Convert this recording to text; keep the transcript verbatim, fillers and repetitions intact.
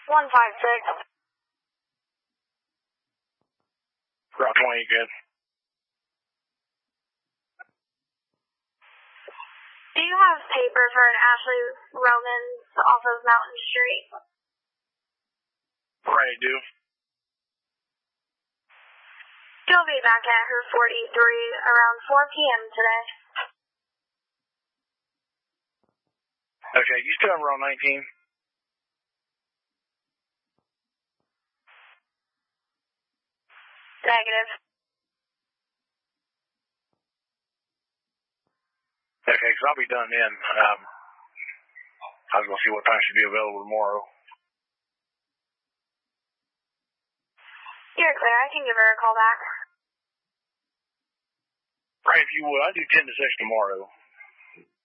one five six. Route twenty, good. Do you have paper for an Ashley Romans off of Mountain Street? Right, I do. She'll be back at her forty-three around four p.m. today. Okay, you still have row nineteen? Negative. Okay, because I'll be done then. Um, I was going to see what time she'll be available tomorrow. You're clear. I can give her a call back. Right, if you would. I'll do ten to six tomorrow.